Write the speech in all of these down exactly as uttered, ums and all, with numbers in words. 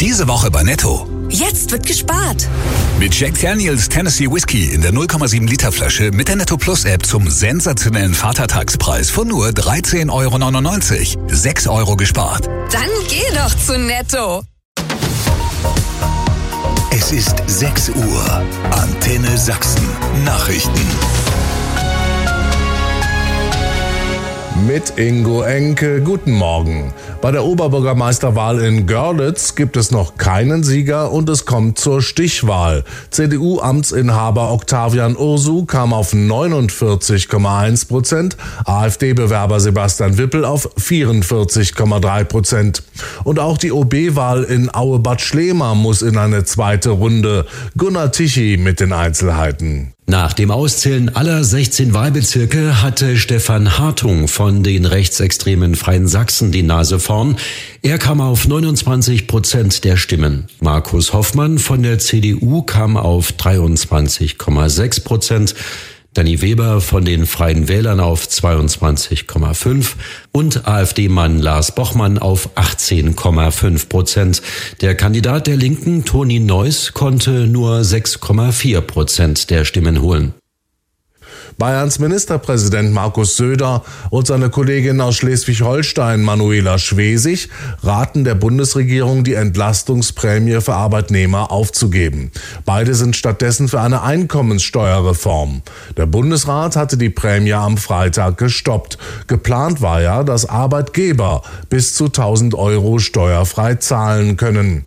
Diese Woche bei Netto. Jetzt wird gespart. Mit Jack Daniels Tennessee Whiskey in der null Komma sieben Liter Flasche mit der Netto Plus App zum sensationellen Vatertagspreis von nur dreizehn Euro neunundneunzig. sechs Euro gespart. Dann geh doch zu Netto. Es ist sechs Uhr. Antenne Sachsen. Nachrichten. Mit Ingo Enke, guten Morgen. Bei der Oberbürgermeisterwahl in Görlitz gibt es noch keinen Sieger und es kommt zur Stichwahl. C D U-Amtsinhaber Octavian Ursu kam auf neunundvierzig Komma eins Prozent, AfD-Bewerber Sebastian Wippel auf vierundvierzig Komma drei Prozent. Und auch die O B-Wahl in Aue-Bad Schlema muss in eine zweite Runde. Gunnar Tichy mit den Einzelheiten. Nach dem Auszählen aller sechzehn Wahlbezirke hatte Stefan Hartung von den rechtsextremen Freien Sachsen die Nase vorn. Er kam auf neunundzwanzig Prozent der Stimmen. Markus Hoffmann von der C D U kam auf dreiundzwanzig Komma sechs Prozent. Danny Weber von den Freien Wählern auf zweiundzwanzig Komma fünf und AfD-Mann Lars Bochmann auf achtzehn Komma fünf Prozent. Der Kandidat der Linken, Toni Neuss, konnte nur sechs Komma vier Prozent der Stimmen holen. Bayerns Ministerpräsident Markus Söder und seine Kollegin aus Schleswig-Holstein Manuela Schwesig raten der Bundesregierung, die Entlastungsprämie für Arbeitnehmer aufzugeben. Beide sind stattdessen für eine Einkommenssteuerreform. Der Bundesrat hatte die Prämie am Freitag gestoppt. Geplant war ja, dass Arbeitgeber bis zu tausend Euro steuerfrei zahlen können.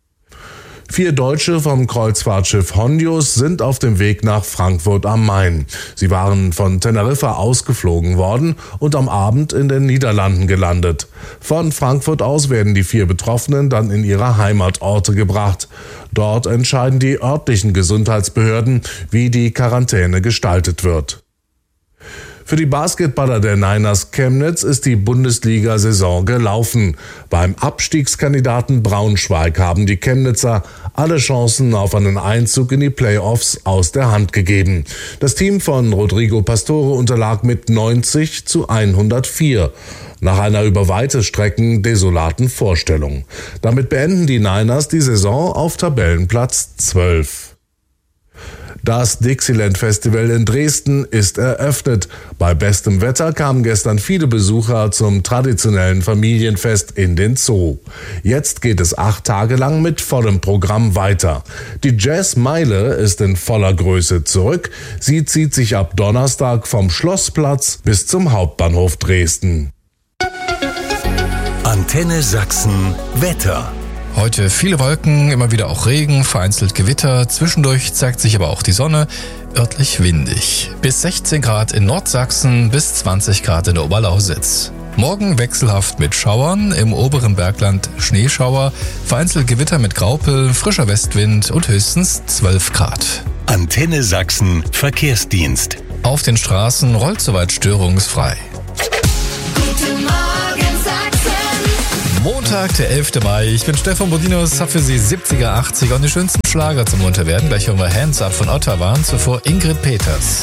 Vier Deutsche vom Kreuzfahrtschiff Hondius sind auf dem Weg nach Frankfurt am Main. Sie waren von Teneriffa ausgeflogen worden und am Abend in den Niederlanden gelandet. Von Frankfurt aus werden die vier Betroffenen dann in ihre Heimatorte gebracht. Dort entscheiden die örtlichen Gesundheitsbehörden, wie die Quarantäne gestaltet wird. Für die Basketballer der Niners Chemnitz ist die Bundesliga-Saison gelaufen. Beim Abstiegskandidaten Braunschweig haben die Chemnitzer alle Chancen auf einen Einzug in die Playoffs aus der Hand gegeben. Das Team von Rodrigo Pastore unterlag mit neunzig zu hundertvier. Nach einer über weite Strecken desolaten Vorstellung. Damit beenden die Niners die Saison auf Tabellenplatz zwölf. Das Dixieland Festival in Dresden ist eröffnet. Bei bestem Wetter kamen gestern viele Besucher zum traditionellen Familienfest in den Zoo. Jetzt geht es acht Tage lang mit vollem Programm weiter. Die Jazzmeile ist in voller Größe zurück. Sie zieht sich ab Donnerstag vom Schlossplatz bis zum Hauptbahnhof Dresden. Antenne Sachsen Wetter. Heute viele Wolken, immer wieder auch Regen, vereinzelt Gewitter. Zwischendurch zeigt sich aber auch die Sonne, örtlich windig. Bis sechzehn Grad in Nordsachsen, bis zwanzig Grad in der Oberlausitz. Morgen wechselhaft mit Schauern, im oberen Bergland Schneeschauer, vereinzelt Gewitter mit Graupel, frischer Westwind und höchstens zwölf Grad. Antenne Sachsen Verkehrsdienst. Auf den Straßen rollt soweit störungsfrei. Montag, der elfte Mai. Ich bin Stefan Bodinos, hab für Sie siebziger, achtziger und die schönsten Schlager zum Munterwerden. Gleich hören wir Hands Up von Ottawa, zuvor Ingrid Peters.